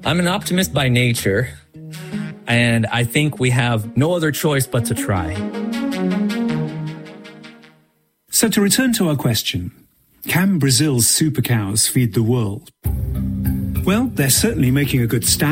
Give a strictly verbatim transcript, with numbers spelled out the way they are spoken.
I'm an optimist by nature, and I think we have no other choice but to try. So to return to our question, can Brazil's super cows feed the world? Well, they're certainly making a good stand.